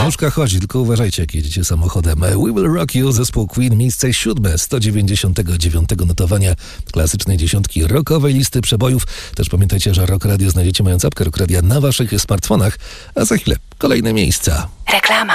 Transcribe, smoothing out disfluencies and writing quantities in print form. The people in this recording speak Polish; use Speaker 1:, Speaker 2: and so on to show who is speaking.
Speaker 1: Nóżka chodzi, tylko uważajcie, jak jedziecie samochodem. We Will Rock You, zespół Queen, miejsce 7, 199 notowania klasycznej dziesiątki rockowej listy przebojów. Też pamiętajcie, że Rock Radio znajdziecie mając apkę Rock Radia na waszych smartfonach, a za chwilę kolejne miejsca.
Speaker 2: Reklama.